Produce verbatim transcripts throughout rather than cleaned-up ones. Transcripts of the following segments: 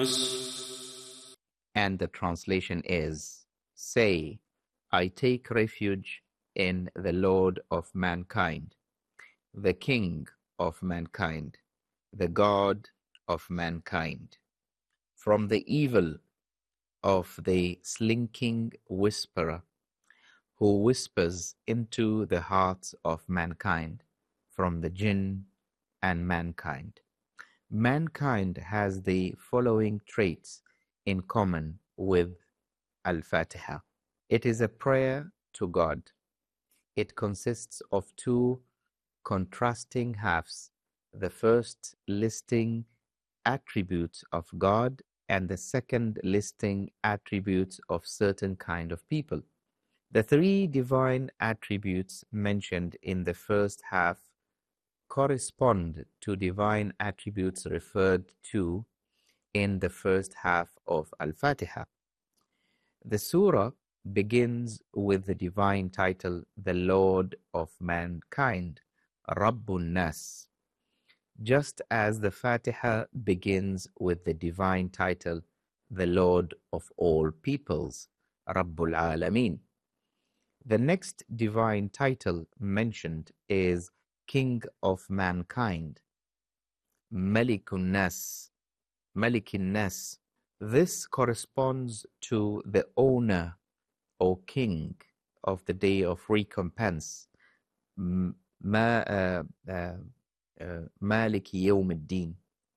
And the translation is, say, I take refuge in the Lord of mankind, the King of mankind, the God of mankind, from the evil of the slinking whisperer who whispers into the hearts of mankind from the jinn and mankind. Mankind has the following traits in common with Al-Fatiha. It is a prayer to God. It consists of two contrasting halves, the first listing attributes of God and the second listing attributes of certain kind of people. The three divine attributes mentioned in the first half correspond to divine attributes referred to in the first half of Al-Fatiha. The surah begins with the divine title, the Lord of mankind, Rabbun Nas, just as the Fatiha begins with the divine title, the Lord of all peoples, Rabbul Alameen. The next divine title mentioned is King of mankind, Malikun Nas, Malikin Nas. This corresponds to the owner or king of the day of recompense, Ma, uh, uh, uh, Maliki Yawm al-Din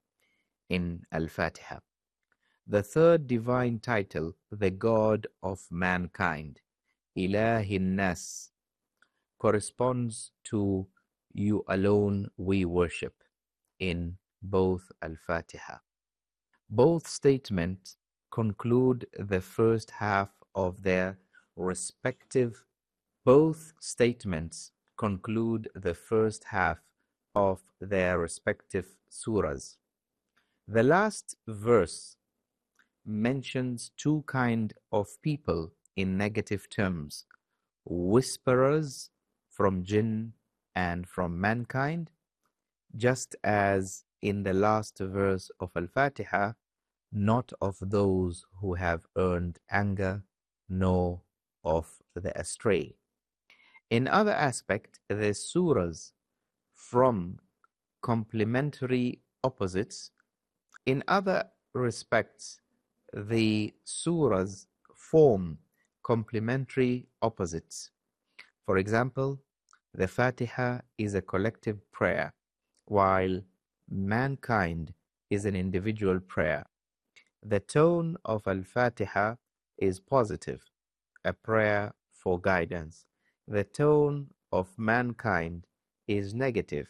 in Al-Fatiha. The third divine title, the God of mankind, Ilahin Nas, corresponds to you alone we worship in both Al-Fatiha. Both statements conclude the first half of their respective both statements conclude the first half of their respective surahs. The last verse mentions two kinds of people in negative terms, whisperers from jinn and from mankind, just as in the last verse of Al-Fatiha, not of those who have earned anger, nor of the astray. In other aspect, the surahs from complementary opposites. In other respects, the surahs form complementary opposites. For example, the Fatiha is a collective prayer, while mankind is an individual prayer. The tone of Al-Fatiha is positive, a prayer for guidance. The tone of mankind is negative,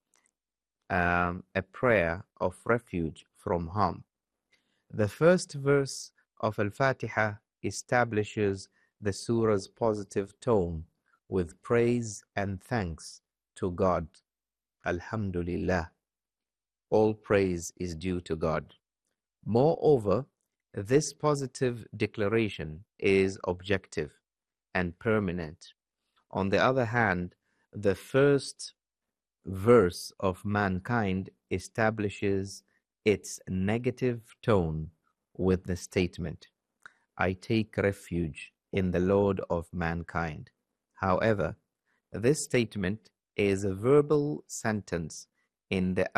um, a prayer of refuge from harm. The first verse of Al-Fatiha establishes the surah's positive tone with praise and thanks to God. Alhamdulillah. All praise is due to God. Moreover, this positive declaration is objective and permanent. On the other hand, the first verse of mankind establishes its negative tone with the statement, I take refuge in the Lord of mankind. However, this statement is a verbal sentence in the